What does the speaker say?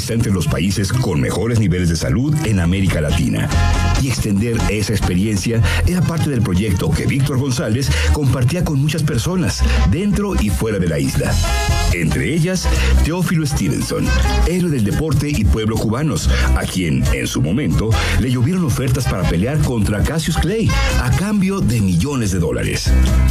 está entre los países con mejores niveles de salud en América Latina. Y extender esa experiencia era parte del proyecto que Víctor González compartía con muchas personas, dentro y fuera de la isla. Entre ellas, Teófilo Stevenson, héroe del deporte y pueblo cubanos, a quien, en su momento, le llovieron ofertas para pelear contra Cassius Clay a cambio de millones de dólares.